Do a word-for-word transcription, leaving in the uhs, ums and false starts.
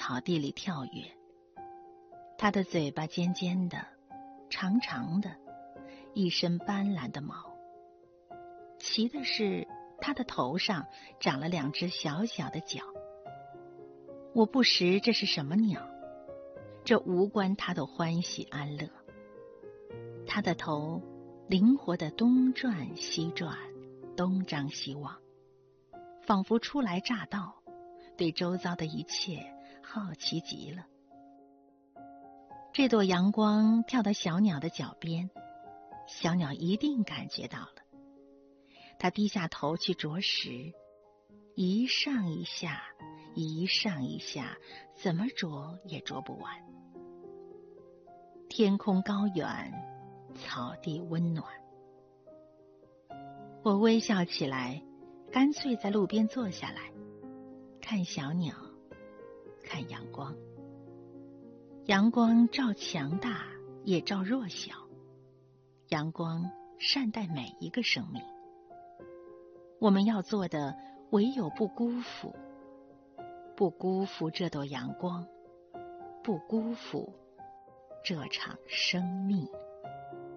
草地里跳跃。它的嘴巴尖尖的，长长的，一身斑斓的毛。奇的是，它的头上长了两只小小的角。我不识这是什么鸟，这无关它的欢喜安乐。它的头灵活地东转西转，东张西望，仿佛初来乍到，对周遭的一切好奇极了。这朵阳光跳到小鸟的脚边，小鸟一定感觉到了。它低下头去啄食，一上一下，一上一下，怎么啄也啄不完。天空高远，草地温暖。我微笑起来，干脆在路边坐下来，看小鸟，看阳光。阳光照强大，也照弱小。阳光善待每一个生命。我们要做的唯有不辜负，不辜负这朵阳光，不辜负这场生命。